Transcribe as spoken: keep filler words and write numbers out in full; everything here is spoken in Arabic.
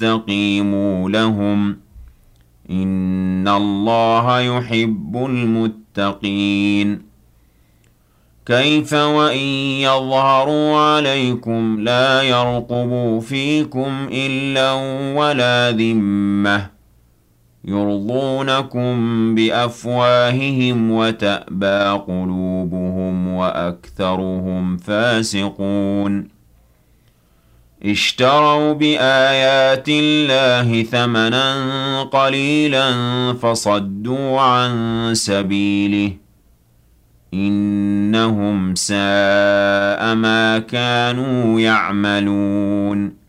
فاستقيموا لهم إن الله يحب المتقين كيف وإن يظهروا عليكم لا يرقبوا فيكم إلا ولا ذمة يرضونكم بأفواههم وتأبى قلوبهم وأكثرهم فاسقون اشتروا بآيات الله ثمنا قليلا فصدوا عن سبيله إنهم ساء ما كانوا يعملون